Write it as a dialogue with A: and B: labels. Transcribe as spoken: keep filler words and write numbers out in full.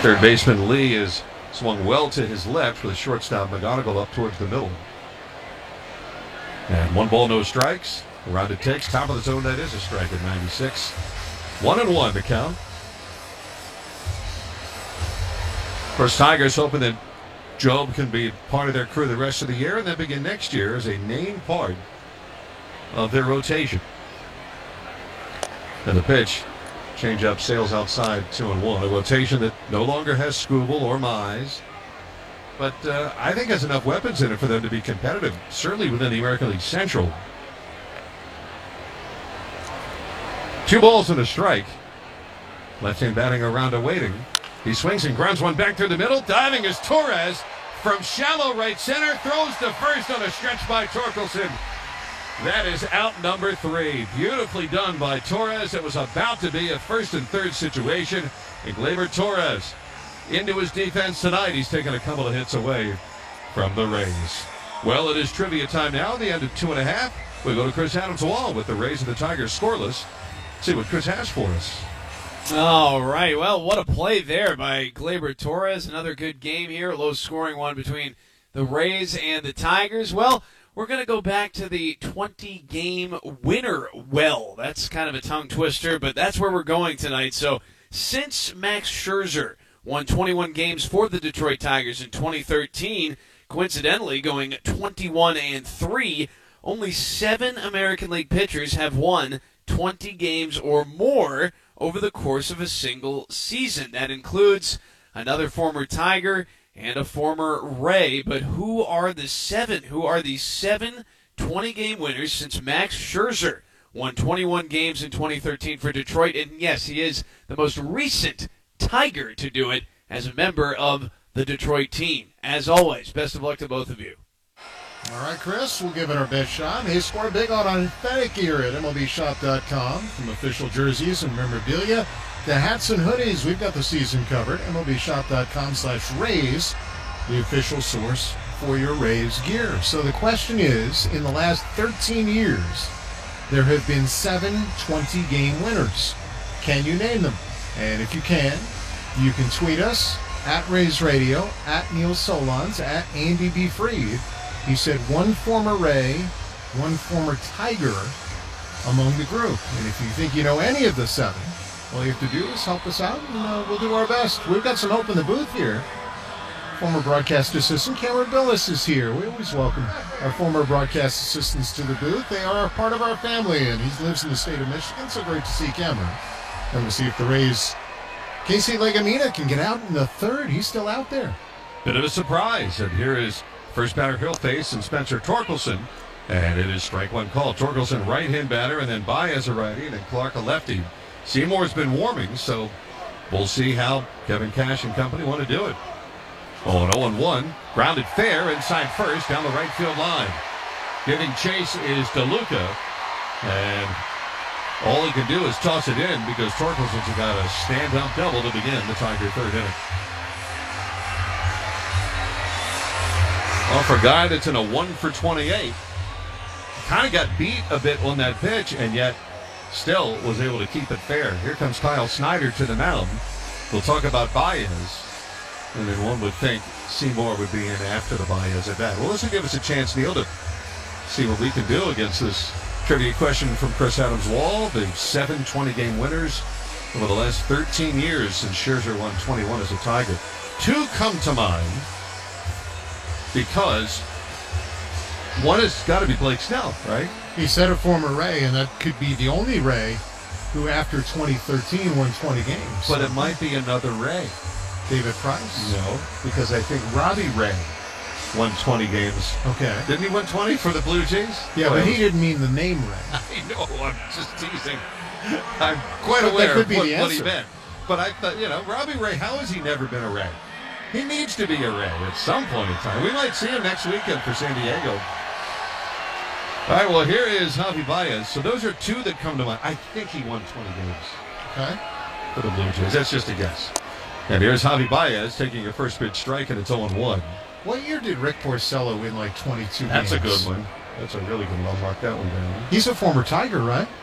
A: Third baseman Lee is swung well to his left with shortstop McGonigal up towards the middle. And one ball, no strikes. Around it takes. Top of the zone, that is a strike at ninety-six. One and one to count. Of course, Tigers hoping that Job can be part of their crew the rest of the year and then begin next year as a named part of their rotation. And the pitch, change up, sails outside, two and one. A rotation that no longer has Skubal or Mize, but uh, I think has enough weapons in it for them to be competitive, certainly within the American League Central. Two balls and a strike. Left-hand batting around awaiting. He swings and grounds one back through the middle. Diving is Torres from shallow right center. Throws to first on a stretch by Torkelson. That is out number three. Beautifully done by Torres. It was about to be a first and third situation. And Gleyber Torres into his defense tonight. He's taken a couple of hits away from the Rays. Well, it is trivia time now. The end of two and a half. We go to Chris Adams Wall with the Rays and the Tigers scoreless. See what Chris has for us.
B: All right. Well, what a play there by Gleyber Torres. Another good game here. Low-scoring one between the Rays and the Tigers. Well, we're going to go back to the twenty-game winner well. That's kind of a tongue twister, but that's where we're going tonight. So since Max Scherzer won twenty-one games for the Detroit Tigers in twenty thirteen, coincidentally going twenty-one and three, only seven American League pitchers have won twenty games or more over the course of a single season. That includes another former Tiger and a former Ray. But who are the seven? Who are the seven twenty-game winners since Max Scherzer won twenty-one games in twenty thirteen for Detroit? And yes, he is the most recent Tiger to do it as a member of the Detroit team. As always, best of luck to both of you.
C: All right, Chris, we'll give it our best shot. Hey, score big on authentic gear at M L B shop dot com. From official jerseys and memorabilia to hats and hoodies, we've got the season covered. M L B shop dot com slash Rays, the official source for your Rays gear. So the question is, in the last thirteen years, there have been seven twenty-game winners. Can you name them? And if you can, you can tweet us at Rays Radio, at Neil Solondz, at Andy B. Freed. He said one former Ray, one former Tiger among the group. And if you think you know any of the seven, all you have to do is help us out, and uh, we'll do our best. We've got some hope in the booth here. Former broadcast assistant Cameron Billis is here. We always welcome our former broadcast assistants to the booth. They are a part of our family, and he lives in the state of Michigan, so great to see Cameron. And we'll see if the Rays, Casey Legumina, can get out in the third. He's still out there.
A: Bit of a surprise. And here is first batter he'll face and Spencer Torkelson. And it is strike one call. Torkelson right-hand batter, and then Baez a righty, and then Clark a lefty. Seymour's been warming, so we'll see how Kevin Cash and company want to do it. Oh, an oh and one. Grounded fair inside first down the right field line. Giving chase is DeLuca. And all he can do is toss it in because Torkelson's got a stand-up double to begin the Tiger third inning. Well, for a guy that's in a one for twenty-eight, kind of got beat a bit on that pitch, and yet still was able to keep it fair. Here comes Kyle Snyder to the mound. We'll talk about Baez, and then one would think Seymour would be in after the Baez at bat. Well, this will give us a chance, Neil, to see what we can do against this trivia question from Chris Adams Wall. The seven twenty-game winners over the last thirteen years since Scherzer won twenty-one as a Tiger. Two come to mind because one has got to be Blake Snell, right?
C: He said a former Ray, and that could be the only Ray who, after twenty thirteen, won twenty games.
A: But it might be another Ray.
C: David Price?
A: No, because I think Robbie Ray won twenty games.
C: Okay.
A: Didn't he win twenty for the Blue Jays?
C: Yeah, well, but he didn't mean the name Ray.
A: I know, I'm just teasing. I'm quite
C: but
A: aware
C: could
A: of
C: be
A: what,
C: the
A: what he
C: answer.
A: meant. But I thought, you know, Robbie Ray, how has he never been a Ray? He needs to be a Ray at some point in time. We might see him next weekend for San Diego. All right, well, here is Javi Baez. So those are two that come to mind. I think he won twenty games.
C: Okay.
A: For the Blue Jays. That's just a guess. And here's Javi Baez taking a first pitch strike, and it's oh and one.
C: What year did Rick Porcello win like twenty-two
A: That's
C: games?
A: a good one. That's a really good one. I'll mark that one down.
C: He's a former Tiger, right?